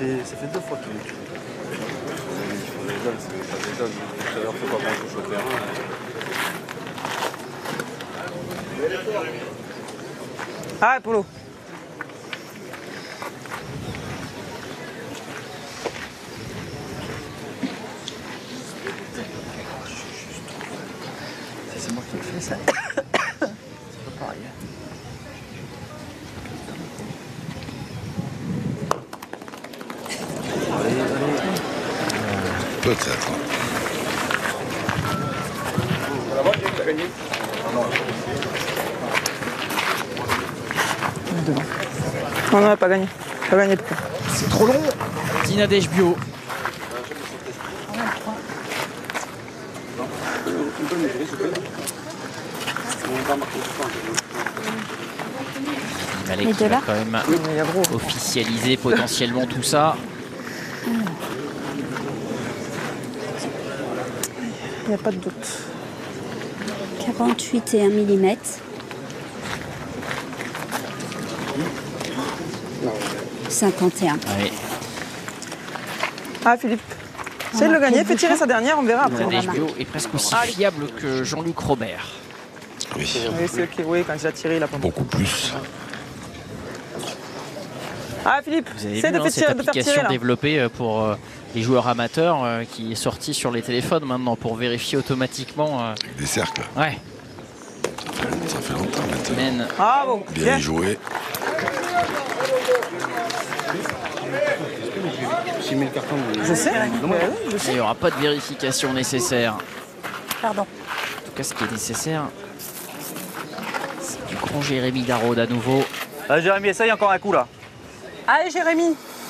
fait 2 fois qu'il est tué. Déjà, tout à l'heure, faut pas qu'on touche au terrain. Ah, Polo. C'est moi qui le fais ça. C'est pas pareil. Peut-être. Non, on n'a pas gagné. Pas gagné de points. C'est trop long. Dina Deshbio. Malek qui va quand même officialiser potentiellement tout ça. Il n'y a pas de doute. 48 et 1 mm. « 51. Allez. Ah, Philippe. C'est de le gagner, fait tirer sa dernière, on verra après. Dina Deshbio est presque aussi fiable que Jean-Luc Robert. Oui. Oui, c'est ok. Oui, quand il a tiré, il a pas Beaucoup plus. Ah, Philippe, Vous avez c'est vu de, cette faire tirer application là. développée pour les joueurs amateurs qui est sortie sur les téléphones maintenant pour vérifier automatiquement. Avec des cercles. Ouais. Ça fait longtemps maintenant. Men. Ah bon. Bien joué. J'ai mis le carton. Je sais. Il n'y aura pas de vérification nécessaire. Pardon. En tout cas, ce qui est nécessaire, c'est du grand Jérémy Darod à nouveau. Jérémy, essaye encore un coup là. Allez, Jérémy.